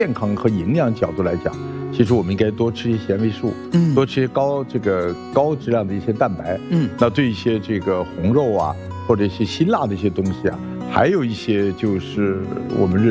健康和营养角度来讲，其实我们应该多吃一些纤维素，多吃一些高质量的一些蛋白，那对一些这个红肉啊，或者一些辛辣的一些东西啊，还有一些就是我们